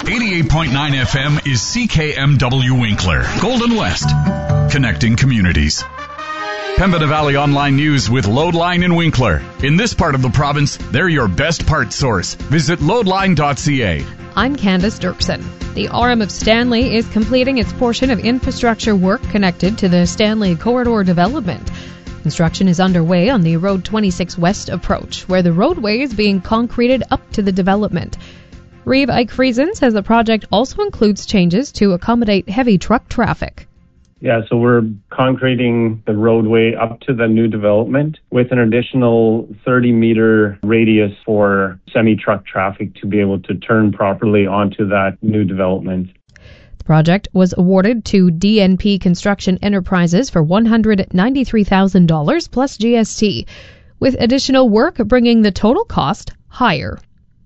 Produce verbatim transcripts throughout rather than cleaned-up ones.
eighty-eight point nine F M is C K M W Winkler, Golden West, connecting communities. Pembina Valley Online News with Loadline in Winkler. In this part of the province, they're your best parts source. Visit loadline dot c a. I'm Candace Dirksen. The R M of Stanley is completing its portion of infrastructure work connected to the Stanley Corridor development. Construction is underway on the Road twenty-six West approach, where the roadway is being concreted up to the development. Reeve Eichfriesen says the project also includes changes to accommodate heavy truck traffic. Yeah, so we're concreting the roadway up to the new development with an additional thirty meter radius for semi-truck traffic to be able to turn properly onto that new development. The project was awarded to D N P Construction Enterprises for one hundred ninety-three thousand dollars plus G S T, with additional work bringing the total cost higher.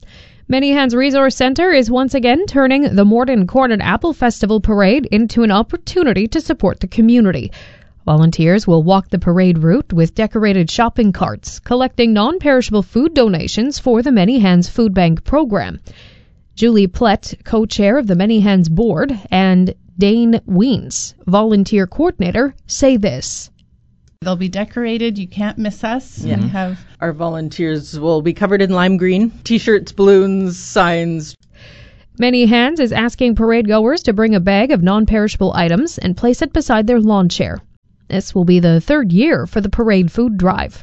Many Hands Resource Centre is once again turning the Morden Corn and Apple Festival Parade into an opportunity to support the community. Volunteers will walk the parade route with decorated shopping carts, collecting non-perishable food donations for the Many Hands Food Bank program. Julie Plett, co-chair of the Many Hands Board, and Dane Weens, volunteer coordinator, say this. They'll be decorated. You can't miss us. Yeah. We have Our volunteers will be covered in lime green, T-shirts, balloons, signs. Many Hands is asking parade goers to bring a bag of non-perishable items and place it beside their lawn chair. This will be the third year for the parade food drive.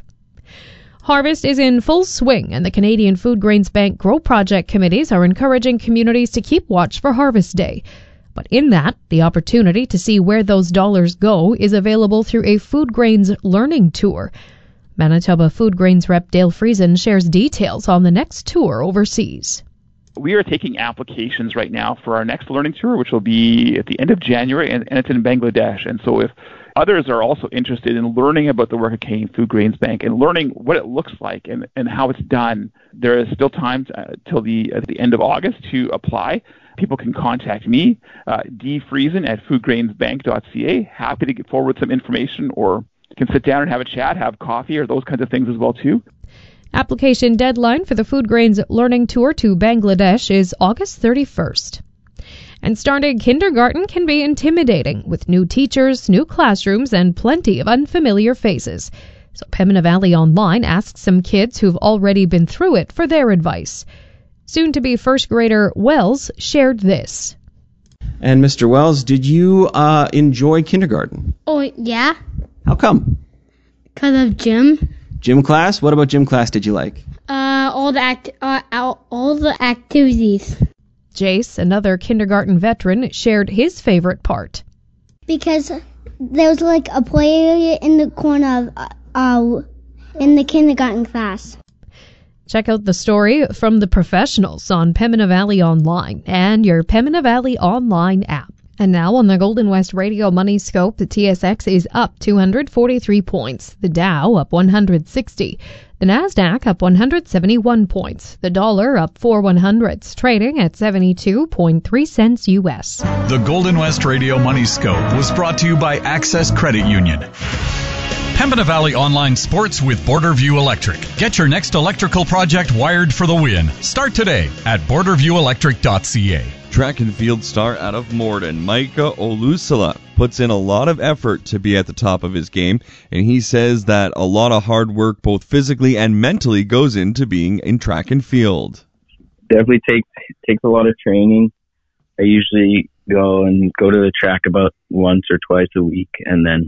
Harvest is in full swing, and the Canadian Food Grains Bank Grow Project committees are encouraging communities to keep watch for Harvest Day. But in that, the opportunity to see where those dollars go is available through a Food Grains Learning Tour. Manitoba Food Grains rep Dale Friesen shares details on the next tour overseas. We are taking applications right now for our next learning tour, which will be at the end of January, and, and it's in Bangladesh. And so if others are also interested in learning about the work of Canadian Food Grains Bank and learning what it looks like and, and how it's done, there is still time to, uh, till the, uh, the end of August to apply. People can contact me, uh, d friesen at food grains bank dot c a. Happy to get forward some information, or can sit down and have a chat, have coffee, or those kinds of things as well, too. Application deadline for the Food Grains Learning Tour to Bangladesh is August thirty-first. And starting kindergarten can be intimidating, with new teachers, new classrooms, and plenty of unfamiliar faces. So Pembina Valley Online asks some kids who've already been through it for their advice. Soon-to-be first grader Wells shared this. And Mister Wells, did you uh, enjoy kindergarten? Oh, yeah. How come? Because of gym. Gym class? What about gym class did you like? Uh, all the act- uh, all the activities. Jace, another kindergarten veteran, shared his favorite part. Because there was like a play area in the corner of, uh, in the kindergarten class. Check out the story from the professionals on Pembina Valley Online and your Pembina Valley Online app. And now on the Golden West Radio Money Scope, the T S X is up two hundred forty-three points, the Dow up one hundred sixty, the Nasdaq up one hundred seventy-one points, the dollar up four one hundredths, trading at seventy-two point three cents U S. The Golden West Radio Money Scope was brought to you by Access Credit Union. Pembina Valley Online Sports with Borderview Electric. Get your next electrical project wired for the win. Start today at border view electric dot c a. Track and field star out of Morden, Micah Olusala, puts in a lot of effort to be at the top of his game, and he says that a lot of hard work, both physically and mentally, goes into being in track and field. Definitely takes takes a lot of training. I usually go and go to the track about once or twice a week, and then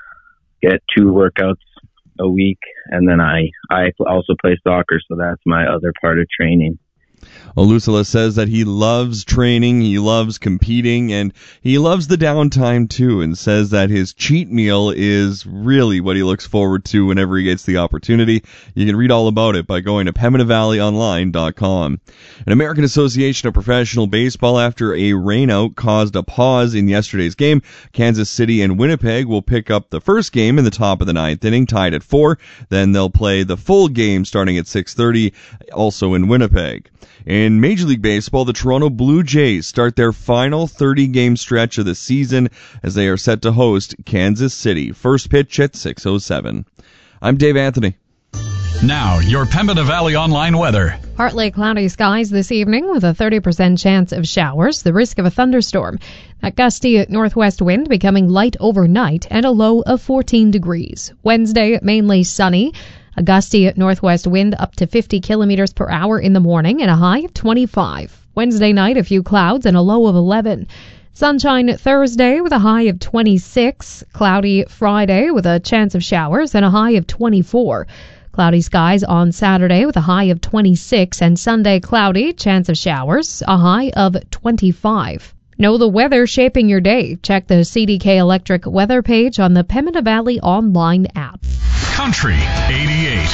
get two workouts a week, and then I, I also play soccer, so that's my other part of training. Olusala says that he loves training, he loves competing, and he loves the downtime too, and says that his cheat meal is really what he looks forward to whenever he gets the opportunity. You can read all about it by going to pembina valley online dot com. An American Association of Professional Baseball, after a rainout caused a pause in yesterday's game, Kansas City and Winnipeg will pick up the first game in the top of the ninth inning, tied at four. Then they'll play the full game starting at six thirty, also in Winnipeg. In Major League Baseball, the Toronto Blue Jays start their final thirty-game stretch of the season as they are set to host Kansas City. First pitch at six oh seven. I'm Dave Anthony. Now, your Pembina Valley Online weather. Partly cloudy skies this evening with a thirty percent chance of showers, the risk of a thunderstorm. That gusty northwest wind becoming light overnight and a low of fourteen degrees. Wednesday, mainly sunny. A gusty northwest wind up to fifty kilometers per hour in the morning and a high of twenty-five. Wednesday night, a few clouds and a low of eleven. Sunshine Thursday with a high of twenty-six. Cloudy Friday with a chance of showers and a high of twenty-four. Cloudy skies on Saturday with a high of twenty-six, and Sunday cloudy, chance of showers, a high of twenty-five. Know the weather shaping your day. Check the C D K Electric weather page on the Pembina Valley Online app. Country eighty-eight.